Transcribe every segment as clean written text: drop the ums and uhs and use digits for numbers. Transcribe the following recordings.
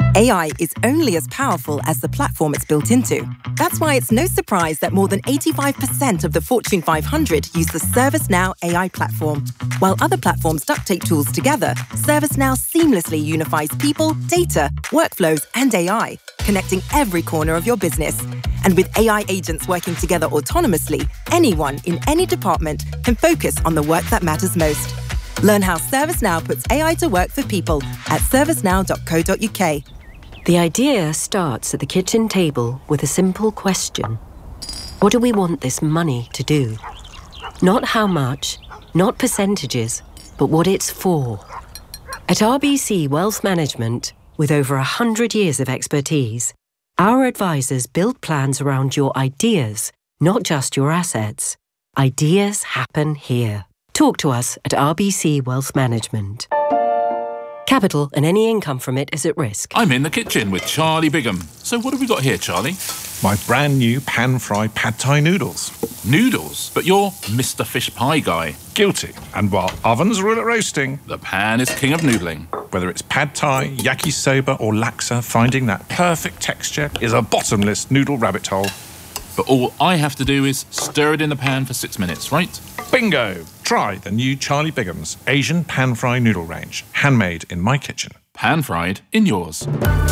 AI is only as powerful as the platform it's built into. That's why it's no surprise that more than 85% of the Fortune 500 use the ServiceNow AI platform. While other platforms duct tape tools together, ServiceNow seamlessly unifies people, data, workflows, and AI, connecting every corner of your business. And with AI agents working together autonomously, anyone in any department can focus on the work that matters most. Learn how ServiceNow puts AI to work for people at servicenow.co.uk. The idea starts at the kitchen table with a simple question. What do we want this money to do? Not how much, not percentages, but what it's for. At RBC Wealth Management, with over 100 years of expertise, our advisors build plans around your ideas, not just your assets. Ideas happen here. Talk to us at RBC Wealth Management. Capital and any income from it is at risk. I'm in the kitchen with Charlie Bigham. So what have we got here, Charlie? My brand new pan-fried pad thai noodles. Noodles? But you're Mr. Fish Pie guy. Guilty. And while ovens rule at roasting, the pan is king of noodling. Whether it's pad thai, yakisoba or laksa, finding that perfect texture is a bottomless noodle rabbit hole. But all I have to do is stir it in the pan for 6 minutes, right? Bingo! Try the new Charlie Bigham's Asian pan-fried noodle range. Handmade in my kitchen. Pan-fried in yours.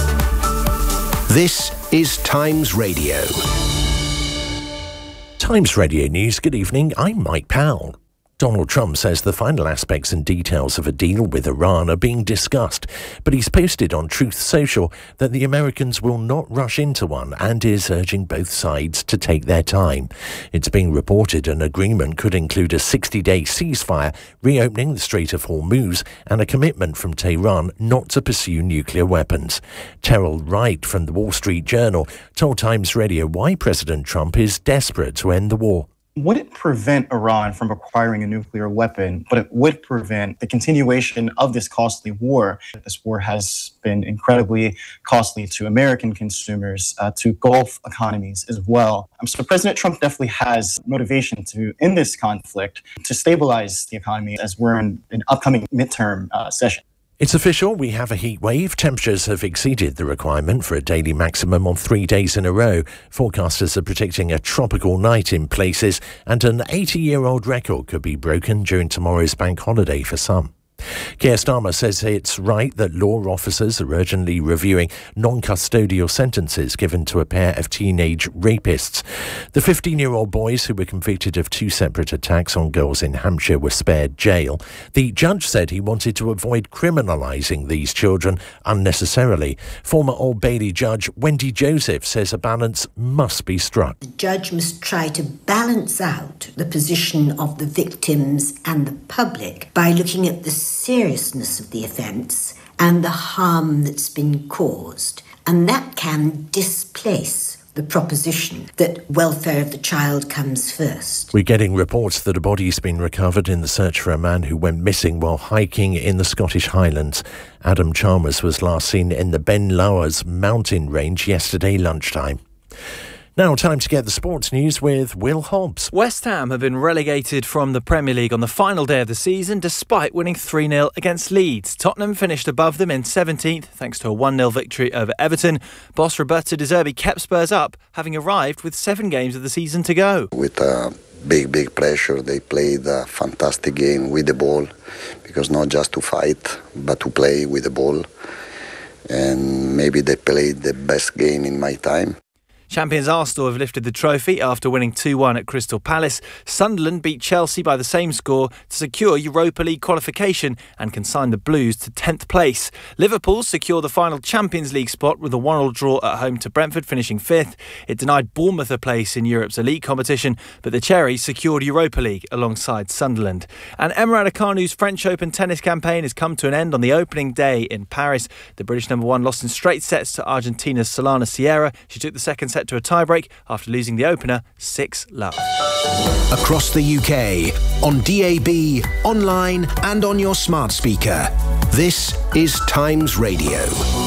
This is Times Radio. Times Radio News, good evening, I'm Mike Powell. Donald Trump says the final aspects and details of a deal with Iran are being discussed, but he's posted on Truth Social that the Americans will not rush into one and is urging both sides to take their time. It's being reported an agreement could include a 60-day ceasefire, reopening the Strait of Hormuz, and a commitment from Tehran not to pursue nuclear weapons. Terrell Wright from the Wall Street Journal told Times Radio why President Trump is desperate to end the war. Wouldn't prevent Iran from acquiring a nuclear weapon, but it would prevent the continuation of this costly war. This war has been incredibly costly to American consumers, to Gulf economies as well. So President Trump definitely has motivation to end this conflict, to stabilize the economy as we're in an upcoming midterm session. It's official, we have a heat wave. Temperatures have exceeded the requirement for a daily maximum on 3 days in a row. Forecasters are predicting a tropical night in places, and an 80-year-old record could be broken during tomorrow's bank holiday for some. Keir Starmer says it's right that law officers are urgently reviewing non-custodial sentences given to a pair of teenage rapists. The 15-year-old boys who were convicted of 2 separate attacks on girls in Hampshire were spared jail. The judge said he wanted to avoid criminalising these children unnecessarily. Former Old Bailey judge Wendy Joseph says a balance must be struck. The judge must try to balance out the position of the victims and the public by looking at the seriousness of the offence and the harm that's been caused. And that can displace the proposition that welfare of the child comes first. We're getting reports that a body's been recovered in the search for a man who went missing while hiking in the Scottish Highlands. Adam Chalmers was last seen in the Ben Lawers mountain range yesterday lunchtime. Now, time to get the sports news with Will Hobbs. West Ham have been relegated from the Premier League on the final day of the season despite winning 3-0 against Leeds. Tottenham finished above them in 17th thanks to a 1-0 victory over Everton. Boss Roberto De Zerbi kept Spurs up, having arrived with 7 games of the season to go. With big pressure, they played a fantastic game with the ball, because not just to fight, but to play with the ball. And maybe they played the best game in my time. Champions Arsenal have lifted the trophy after winning 2-1 at Crystal Palace. Sunderland beat Chelsea by the same score to secure Europa League qualification and consign the Blues to 10th place. Liverpool secure the final Champions League spot with a 1-1 draw at home to Brentford, finishing 5th. It denied Bournemouth a place in Europe's elite competition, but the Cherries secured Europa League alongside Sunderland. And Emma Raducanu's French Open tennis campaign has come to an end on the opening day in Paris. The British number 1 lost in straight sets to Argentina's Solana Sierra. She took the second set to a tiebreak after losing the opener 6-love. Across the UK, on DAB, online and on your smart speaker. This is Times Radio.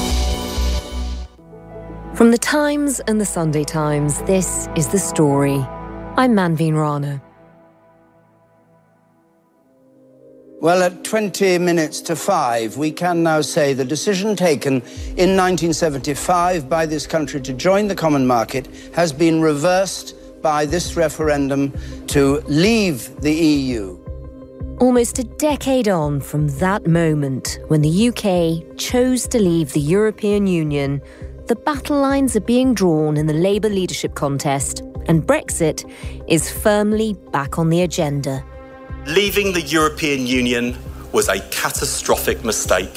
From the Times and the Sunday Times, this is The Story. I'm Manveen Rana. Well, at 20 minutes to 5, we can now say the decision taken in 1975 by this country to join the common market has been reversed by this referendum to leave the EU. Almost a decade on from that moment when the UK chose to leave the European Union, the battle lines are being drawn in the Labour leadership contest, and Brexit is firmly back on the agenda. Leaving the European Union was a catastrophic mistake.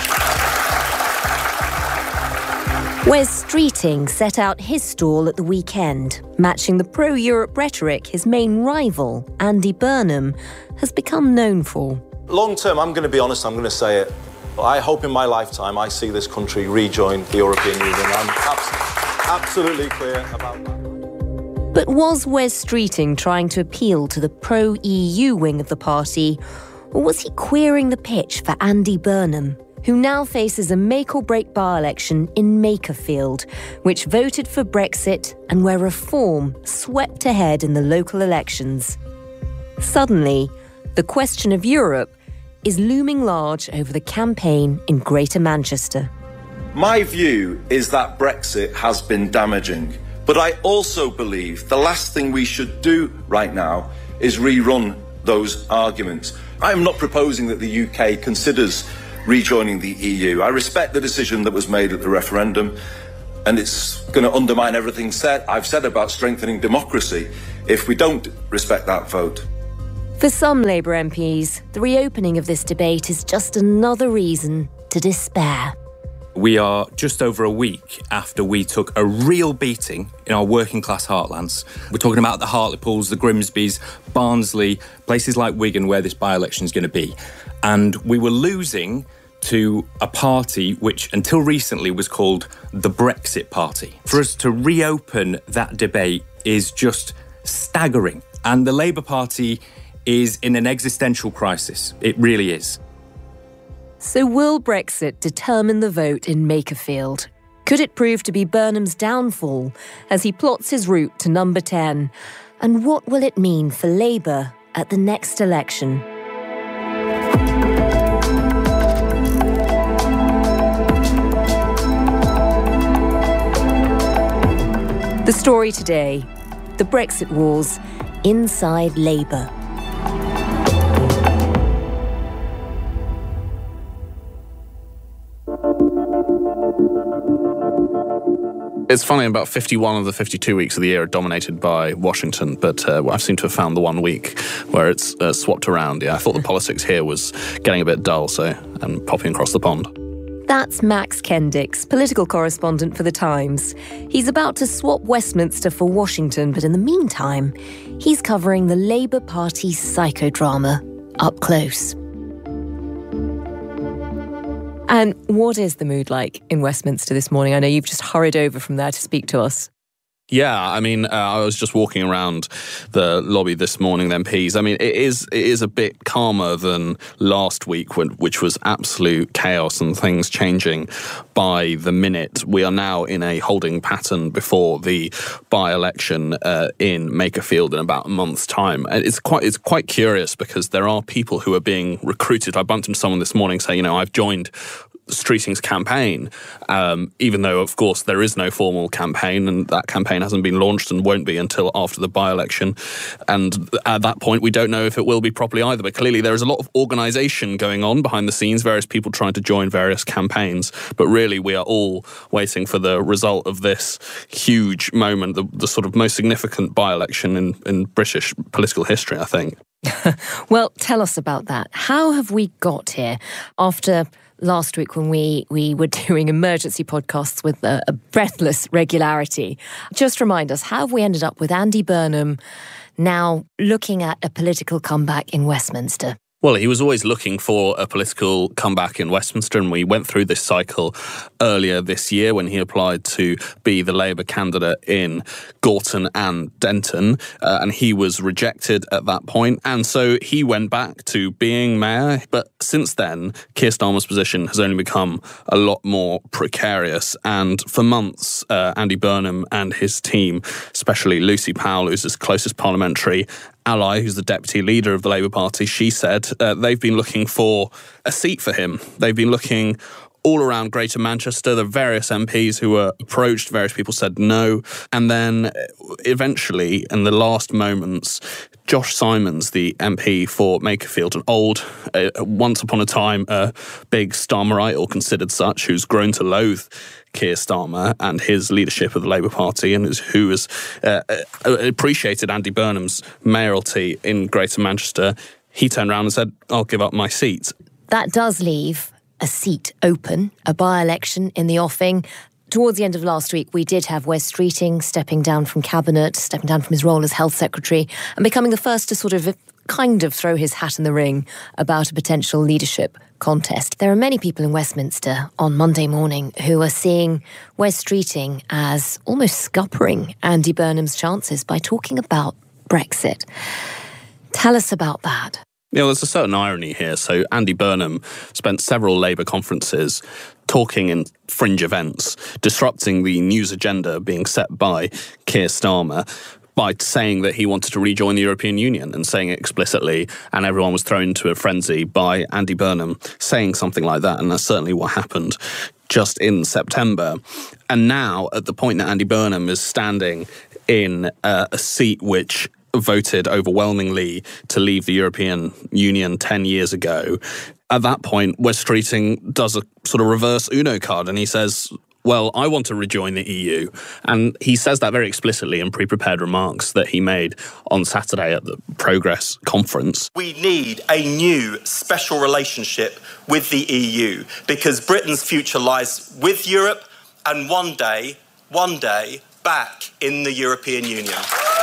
Wes Streeting set out his stall at the weekend, matching the pro-Europe rhetoric his main rival, Andy Burnham, has become known for. Long term, I'm going to be honest, I'm going to say it. I hope in my lifetime I see this country rejoin the European Union. I'm absolutely clear about that. But was Wes Streeting trying to appeal to the pro-EU wing of the party, or was he queering the pitch for Andy Burnham, who now faces a make-or-break by-election in Makerfield, which voted for Brexit and where reform swept ahead in the local elections? Suddenly, the question of Europe is looming large over the campaign in Greater Manchester. My view is that Brexit has been damaging. But I also believe the last thing we should do right now is rerun those arguments. I am not proposing that the UK considers rejoining the EU. I respect the decision that was made at the referendum, and it's going to undermine everything I've said about strengthening democracy if we don't respect that vote. For some Labour MPs, the reopening of this debate is just another reason to despair. We are just over a week after we took a real beating in our working class heartlands. We're talking about the Hartlepools, the Grimsbys, Barnsley, places like Wigan where this by-election is going to be. And we were losing to a party which until recently was called the Brexit Party. For us to reopen that debate is just staggering. And the Labour Party is in an existential crisis. It really is. So will Brexit determine the vote in Makerfield? Could it prove to be Burnham's downfall as he plots his route to number 10? And what will it mean for Labour at the next election? The story today, the Brexit wars inside Labour. It's funny, about 51 of the 52 weeks of the year are dominated by Washington, but I seem to have found the 1 week where it's swapped around. Yeah, I thought the politics here was getting a bit dull, so I'm popping across the pond. That's Max Kendicks, political correspondent for The Times. He's about to swap Westminster for Washington, but in the meantime, he's covering the Labour Party psychodrama up close. And what is the mood like in Westminster this morning? I know you've just hurried over from there to speak to us. Yeah, I mean, I was just walking around the lobby this morning, the MPs. I mean, it is a bit calmer than last week, which was absolute chaos and things changing by the minute. We are now in a holding pattern before the by-election in Makerfield in about a month's time. And it's quite curious because there are people who are being recruited. I bumped into someone this morning saying, I've joined Streeting's campaign, even though, of course, there is no formal campaign and that campaign hasn't been launched and won't be until after the by-election. And at that point, we don't know if it will be properly either. But clearly, there is a lot of organisation going on behind the scenes, various people trying to join various campaigns. But really, we are all waiting for the result of this huge moment, the sort of most significant by-election in British political history, I think. Well, tell us about that. How have we got here after last week when we were doing emergency podcasts with a breathless regularity? Just remind us, how have we ended up with Andy Burnham now looking at a political comeback in Westminster? Well, he was always looking for a political comeback in Westminster, and we went through this cycle earlier this year when he applied to be the Labour candidate in Gorton and Denton, and he was rejected at that point. And so he went back to being mayor. But since then, Keir Starmer's position has only become a lot more precarious. And for months, Andy Burnham and his team, especially Lucy Powell, who's his closest parliamentary ally, who's the deputy leader of the Labour Party, she said they've been looking for a seat for him. They've been looking all around Greater Manchester. There are various MPs who were approached, various people said no. And then eventually, in the last moments, Josh Simons, the MP for Makerfield, an old, once upon a time, a big Starmerite, or considered such, who's grown to loathe Keir Starmer and his leadership of the Labour Party, and who has appreciated Andy Burnham's mayoralty in Greater Manchester, he turned around and said, I'll give up my seat. That does leave a seat open, a by-election in the offing. Towards the end of last week, we did have Wes Streeting stepping down from Cabinet, stepping down from his role as Health Secretary, and becoming the first to sort of kind of throw his hat in the ring about a potential leadership contest. There are many people in Westminster on Monday morning who are seeing Wes Streeting as almost scuppering Andy Burnham's chances by talking about Brexit. Tell us about that. Yeah, there's a certain irony here. So Andy Burnham spent several Labour conferences talking in fringe events, disrupting the news agenda being set by Keir Starmer by saying that he wanted to rejoin the European Union and saying it explicitly, and everyone was thrown into a frenzy by Andy Burnham saying something like that, and that's certainly what happened just in September. And now, at the point that Andy Burnham is standing in a seat which voted overwhelmingly to leave the European Union 10 years ago, at that point, Wes Streeting does a sort of reverse Uno card, and he says, well, I want to rejoin the EU. And he says that very explicitly in pre-prepared remarks that he made on Saturday at the Progress conference. We need a new special relationship with the EU because Britain's future lies with Europe and one day, back in the European Union.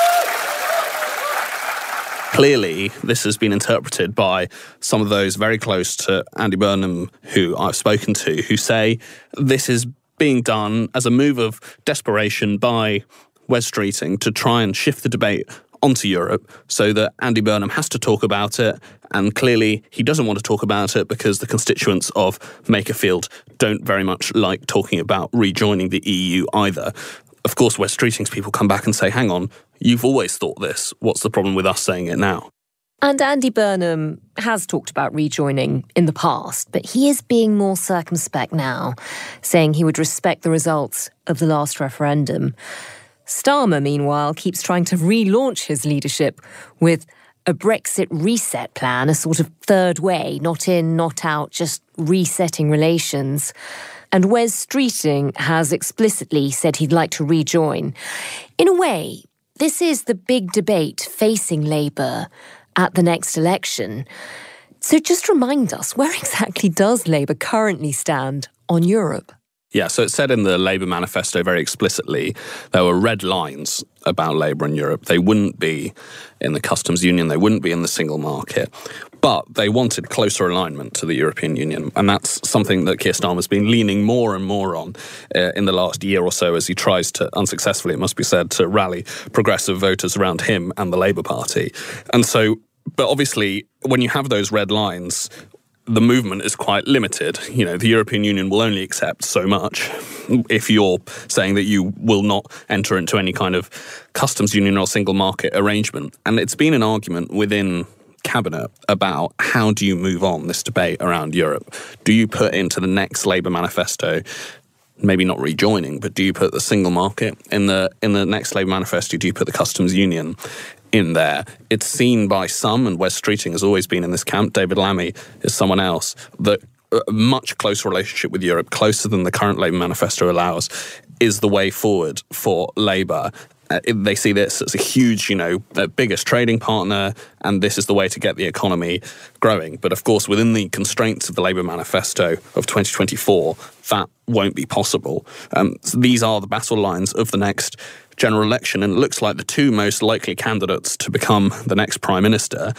Clearly, this has been interpreted by some of those very close to Andy Burnham who I've spoken to, who say this is being done as a move of desperation by Wes Streeting to try and shift the debate onto Europe so that Andy Burnham has to talk about it. And clearly, he doesn't want to talk about it because the constituents of Makerfield don't very much like talking about rejoining the EU either. Of course, Wes Streeting's people come back and say, hang on, you've always thought this. What's the problem with us saying it now? And Andy Burnham has talked about rejoining in the past, but he is being more circumspect now, saying he would respect the results of the last referendum. Starmer, meanwhile, keeps trying to relaunch his leadership with a Brexit reset plan, a sort of third way, not in, not out, just resetting relations. And Wes Streeting has explicitly said he'd like to rejoin. In a way, this is the big debate facing Labour at the next election. So just remind us, where exactly does Labour currently stand on Europe? Yeah, so it said in the Labour manifesto very explicitly there were red lines about Labour in Europe. They wouldn't be in the customs union, they wouldn't be in the single market, but they wanted closer alignment to the European Union. And that's something that Keir Starmer's been leaning more and more on in the last year or so as he tries to, unsuccessfully it must be said, to rally progressive voters around him and the Labour Party. And so, but obviously, when you have those red lines, the movement is quite limited. You know, the European Union will only accept so much if you're saying that you will not enter into any kind of customs union or single market arrangement. And it's been an argument within Cabinet about how do you move on this debate around Europe? Do you put into the next Labour manifesto, maybe not rejoining, but do you put the single market in the next Labour manifesto? Do you put the customs union in there? It's seen by some, and Wes Streeting has always been in this camp, David Lammy is someone else, that a much closer relationship with Europe, closer than the current Labour manifesto allows, is the way forward for Labour. They see this as a huge, biggest trading partner, and this is the way to get the economy growing. But of course, within the constraints of the Labour manifesto of 2024, that won't be possible. So these are the battle lines of the next general election, and it looks like the two most likely candidates to become the next Prime Minister,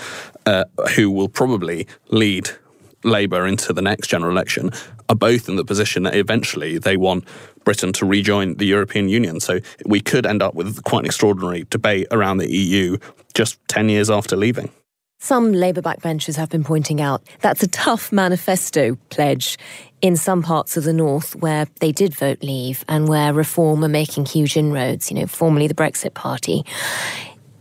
who will probably lead Labour into the next general election, are both in the position that eventually they want Britain to rejoin the European Union. So we could end up with quite an extraordinary debate around the EU just 10 years after leaving. Some Labour backbenchers have been pointing out that's a tough manifesto pledge in some parts of the north where they did vote leave and where Reform are making huge inroads, formerly the Brexit Party. If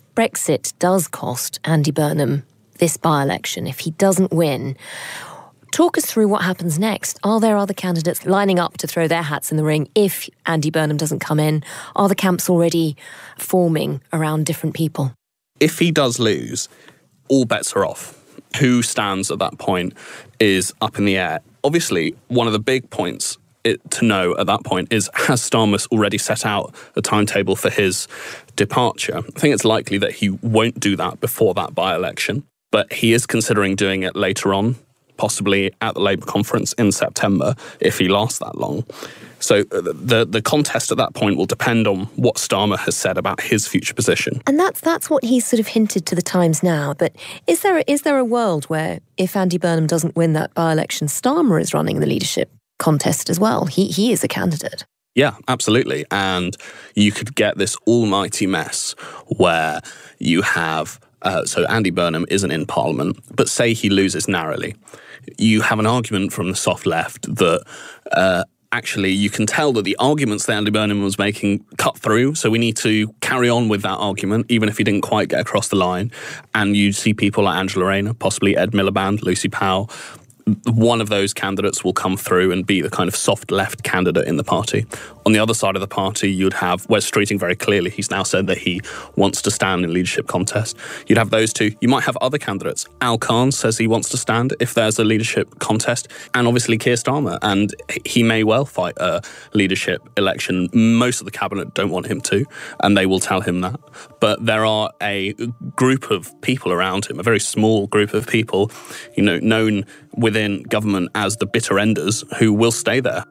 Brexit does cost Andy Burnham this by-election, if he doesn't win, talk us through what happens next. Are there other candidates lining up to throw their hats in the ring if Andy Burnham doesn't come in? Are the camps already forming around different people? If he does lose, all bets are off. Who stands at that point is up in the air. Obviously, one of the big points to know at that point is, has Starmer already set out a timetable for his departure? I think it's likely that he won't do that before that by-election, but he is considering doing it later on, possibly at the Labour conference in September, if he lasts that long. So the contest at that point will depend on what Starmer has said about his future position. And that's what he's sort of hinted to the Times now. But is there a world where, if Andy Burnham doesn't win that by-election, Starmer is running the leadership contest as well? He is a candidate. Yeah, absolutely. And you could get this almighty mess where you have... so Andy Burnham isn't in Parliament, but say he loses narrowly. You have an argument from the soft left that actually you can tell that the arguments that Andy Burnham was making cut through, so we need to carry on with that argument, even if he didn't quite get across the line. And you see people like Angela Rayner, possibly Ed Miliband, Lucy Powell. One of those candidates will come through and be the kind of soft left candidate in the party. On the other side of the party, you'd have Wes Streeting very clearly. He's now said that he wants to stand in leadership contest. You'd have those two. You might have other candidates. Al Khan says he wants to stand if there's a leadership contest. And obviously Keir Starmer. And he may well fight a leadership election. Most of the cabinet don't want him to, and they will tell him that. But there are a group of people around him, a very small group of people, known within government as the bitter enders, who will stay there.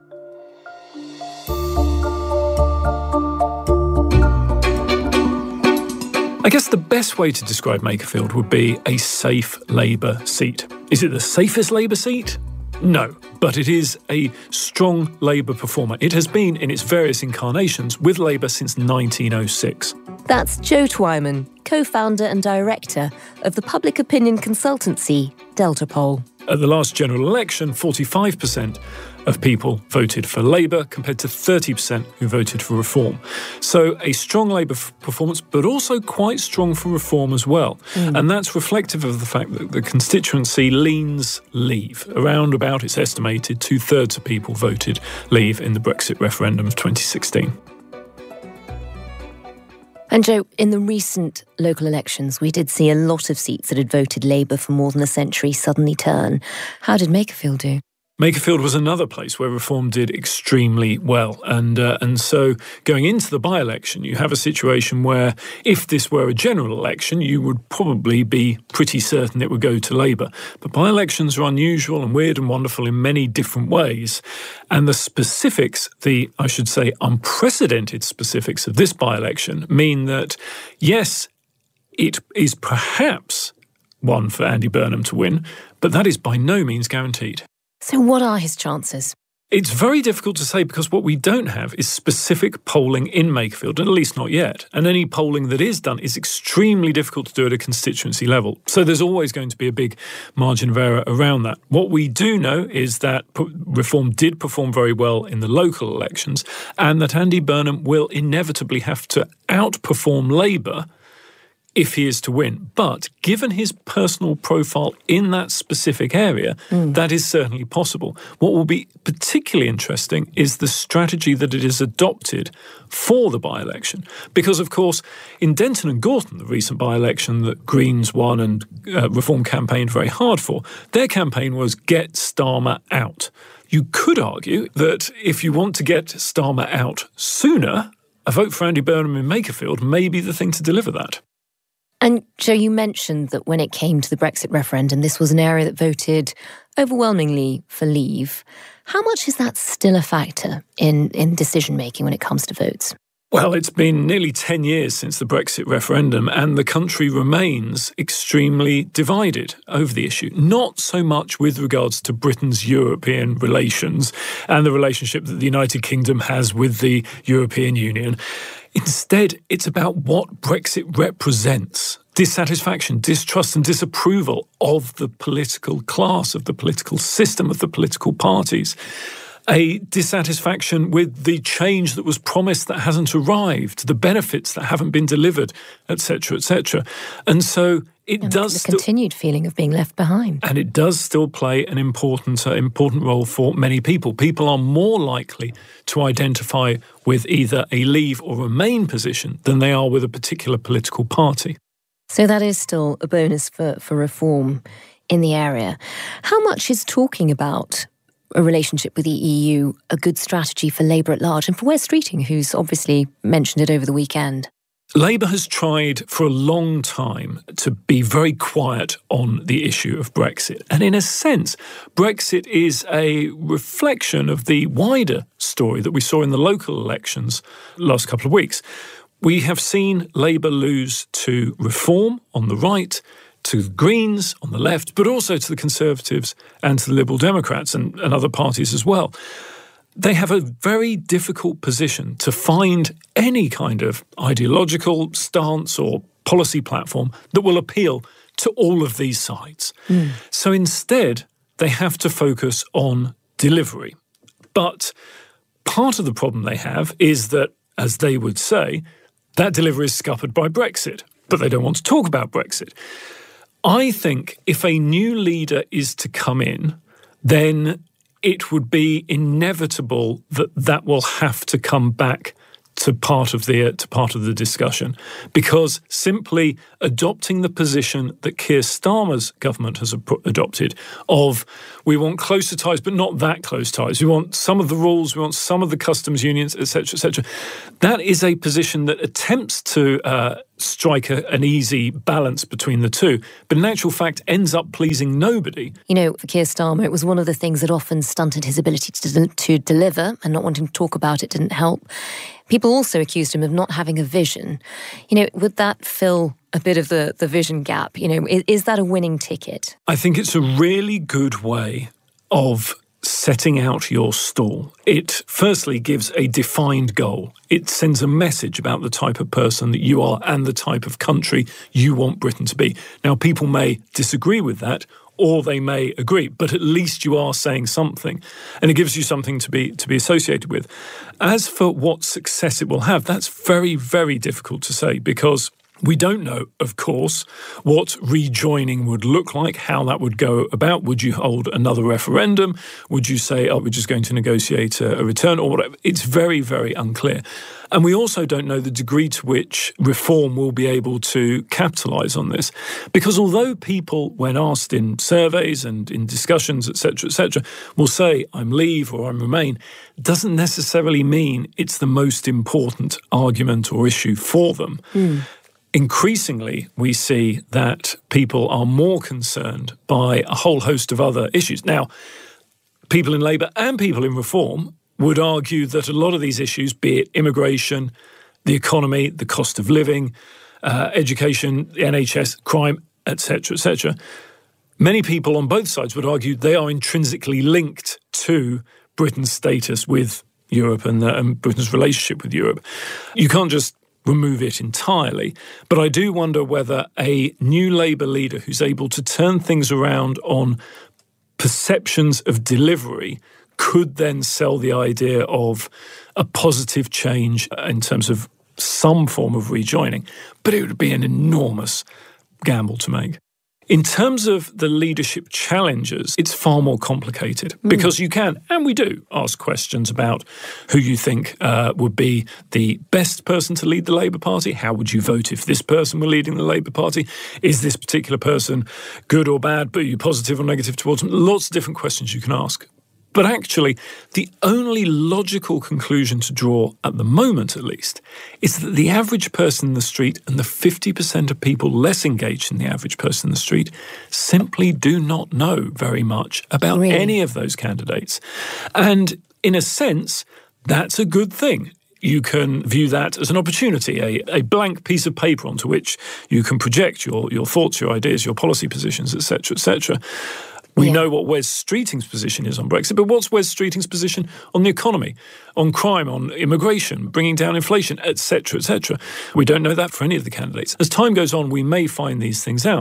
I guess the best way to describe Makerfield would be a safe Labour seat. Is it the safest Labour seat? No, but it is a strong Labour performer. It has been in its various incarnations with Labour since 1906. That's Joe Twyman, co-founder and director of the public opinion consultancy Delta Poll. At the last general election, 45% of people voted for Labour compared to 30% who voted for Reform. So a strong Labour performance, but also quite strong for Reform as well. And that's reflective of the fact that the constituency leans Leave. Around about, it's estimated, 2/3 of people voted Leave in the Brexit referendum of 2016. And Joe, in the recent local elections, we did see a lot of seats that had voted Labour for more than a century suddenly turn. How did Makerfield do? Makerfield was another place where Reform did extremely well. And so going into the by-election, you have a situation where if this were a general election, you would probably be pretty certain it would go to Labour. But by-elections are unusual and weird and wonderful in many different ways. And the specifics, I should say unprecedented specifics of this by-election mean that, yes, it is perhaps one for Andy Burnham to win, but that is by no means guaranteed. So what are his chances? It's very difficult to say because what we don't have is specific polling in Makerfield, at least not yet. And any polling that is done is extremely difficult to do at a constituency level. So there's always going to be a big margin of error around that. What we do know is that Reform did perform very well in the local elections and that Andy Burnham will inevitably have to outperform Labour if he is to win. But given his personal profile in that specific area, that is certainly possible. What will be particularly interesting is the strategy that it is adopted for the by-election. Because, of course, in Denton and Gorton, the recent by-election that Greens won and Reform campaigned very hard for, their campaign was get Starmer out. You could argue that if you want to get Starmer out sooner, a vote for Andy Burnham in Makerfield may be the thing to deliver that. And Joe, you mentioned that when it came to the Brexit referendum, this was an area that voted overwhelmingly for Leave. How much is that still a factor in decision-making when it comes to votes? Well, it's been nearly 10 years since the Brexit referendum, and the country remains extremely divided over the issue. Not so much with regards to Britain's European relations and the relationship that the United Kingdom has with the European Union. Instead, it's about what Brexit represents. Dissatisfaction, distrust and disapproval of the political class, of the political system, of the political parties. a dissatisfaction with the change that was promised that hasn't arrived, the benefits that haven't been delivered, etc., etc. And so it does the continued feeling of being left behind. And it does still play an important role for many people. People are more likely to identify with either a Leave or Remain position than they are with a particular political party. So that is still a bonus for reform in the area. How much is talking about a relationship with the EU a good strategy for Labour at large, and for Wes Streeting, who's obviously mentioned it over the weekend? Labour has tried for a long time to be very quiet on the issue of Brexit. And in a sense, Brexit is a reflection of the wider story that we saw in the local elections last couple of weeks. We have seen Labour lose to Reform on the right, to the Greens on the left, but also to the Conservatives and to the Liberal Democrats and other parties as well. They have a very difficult position to find any kind of ideological stance or policy platform that will appeal to all of these sides. So instead, they have to focus on delivery. But part of the problem they have is that, as they would say, that delivery is scuppered by Brexit, but they don't want to talk about Brexit. I think if a new leader is to come in, then it would be inevitable that that will have to come back to part of the discussion, because simply adopting the position that Keir Starmer's government has adopted of we want closer ties but not that close ties, we want some of the rules, we want some of the customs unions, etc., that is a position that attempts to strike an easy balance between the two, but in actual fact ends up pleasing nobody. You know, for Keir Starmer, it was one of the things that often stunted his ability to deliver, and not wanting to talk about it didn't help. People also accused him of not having a vision. You know, would that fill a bit of the vision gap? You know, is that a winning ticket? I think it's a really good way of setting out your stall. It firstly gives a defined goal. It sends a message about the type of person that you are and the type of country you want Britain to be. Now, people may disagree with that, or they may agree, but at least you are saying something, and it gives you something to be associated with. As for what success it will have, that's very, very difficult to say, because we don't know, of course, what rejoining would look like, how that would go about. Would you hold another referendum? Would you say, oh, we're just going to negotiate a return or whatever? It's very, very unclear. And we also don't know the degree to which Reform will be able to capitalise on this. Because although people, when asked in surveys and in discussions, etc., will say, I'm Leave or I'm Remain, doesn't necessarily mean it's the most important argument or issue for them. Increasingly, we see that people are more concerned by a whole host of other issues. Now, people in Labour and people in Reform would argue that a lot of these issues, be it immigration, the economy, the cost of living, education, the NHS, crime, etc., many people on both sides would argue they are intrinsically linked to Britain's status with Europe and Britain's relationship with Europe. You can't just remove it entirely. But I do wonder whether a new Labour leader who's able to turn things around on perceptions of delivery could then sell the idea of a positive change in terms of some form of rejoining. But it would be an enormous gamble to make. In terms of the leadership challenges, it's far more complicated because you can, and we do, ask questions about who you think would be the best person to lead the Labour Party. How would you vote if this person were leading the Labour Party? Is this particular person good or bad? But are you positive or negative towards them? Lots of different questions you can ask. But actually, the only logical conclusion to draw, at the moment at least, is that the average person in the street and the 50% of people less engaged than the average person in the street simply do not know very much about any of those candidates. And in a sense, that's a good thing. You can view that as an opportunity, a blank piece of paper onto which you can project your thoughts, your ideas, your policy positions, etc., etc. We know what Wes Streeting's position is on Brexit, but what's Wes Streeting's position on the economy, on crime, on immigration, bringing down inflation, etc., etc.? We don't know that for any of the candidates. As time goes on, we may find these things out.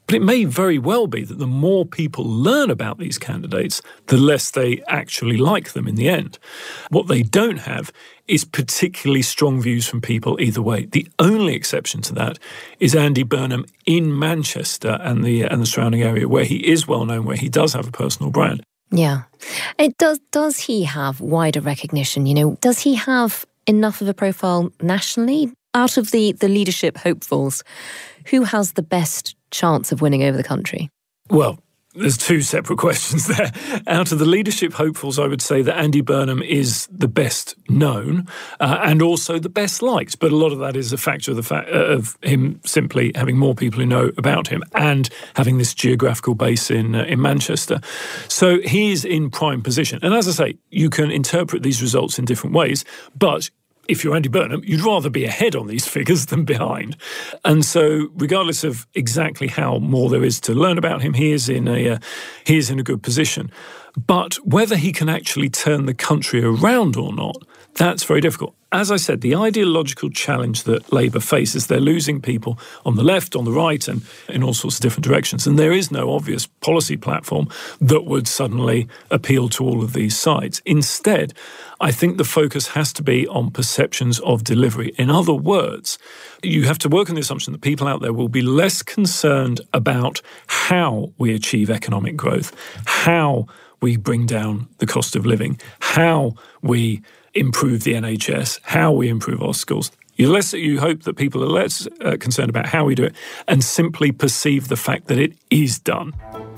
But it may very well be that the more people learn about these candidates, the less they actually like them in the end. What they don't have is particularly strong views from people either way. The only exception to that is Andy Burnham in Manchester and the surrounding area, where he is well known, where he does have a personal brand. Yeah. Does he have wider recognition? You know, does he have enough of a profile nationally? Out of the leadership hopefuls, who has the best chance of winning over the country? Well, there's two separate questions there. Out of the leadership hopefuls, I would say that Andy Burnham is the best known and also the best liked. But a lot of that is a factor of of him simply having more people who know about him and having this geographical base in Manchester. So he's in prime position. And as I say, you can interpret these results in different ways, but if you're Andy Burnham, you'd rather be ahead on these figures than behind. And so regardless of exactly how more there is to learn about him, he is in a good position. But whether he can actually turn the country around or not, that's very difficult. As I said, the ideological challenge that Labour faces, they're losing people on the left, on the right, and in all sorts of different directions. And there is no obvious policy platform that would suddenly appeal to all of these sides. Instead, I think the focus has to be on perceptions of delivery. In other words, you have to work on the assumption that people out there will be less concerned about how we achieve economic growth, how we bring down the cost of living, how we improve the NHS, how we improve our schools. You hope that people are less concerned about how we do it and simply perceive the fact that it is done.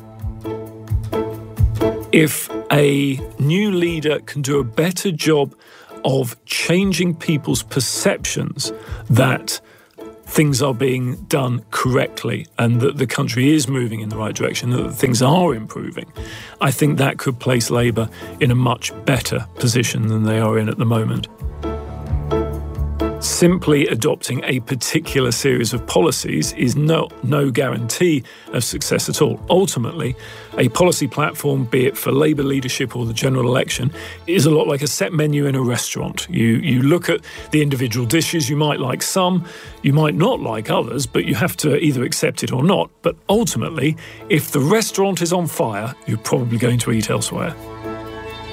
If a new leader can do a better job of changing people's perceptions that things are being done correctly and that the country is moving in the right direction, that things are improving, I think that could place Labour in a much better position than they are in at the moment. Simply adopting a particular series of policies is no guarantee of success at all. Ultimately, a policy platform, be it for Labour leadership or the general election, is a lot like a set menu in a restaurant. You look at the individual dishes, you might like some, you might not like others, but you have to either accept it or not. But ultimately, if the restaurant is on fire, you're probably going to eat elsewhere.